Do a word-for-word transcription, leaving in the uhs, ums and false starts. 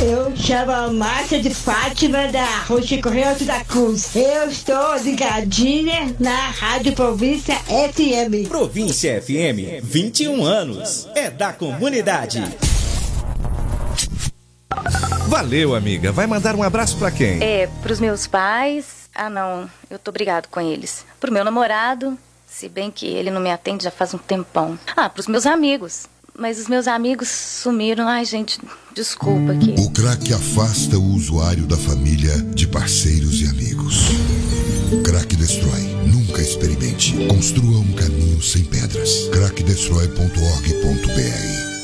Eu chamo a Márcia de Fátima da Rocha Correia da Cruz. Eu estou ligadinha na Rádio Província F M. Província F M, vinte e um anos. É da comunidade. Valeu, amiga. Vai mandar um abraço pra quem? É, pros meus pais. Ah, não. Eu tô brigado com eles. Pro meu namorado, se bem que ele não me atende já faz um tempão. Ah, pros meus amigos. Mas os meus amigos sumiram. Ai, gente, desculpa aqui. O crack afasta o usuário da família, de parceiros e amigos. Crack Destroy. Nunca experimente. Construa um caminho sem pedras. crack destroy ponto org ponto b r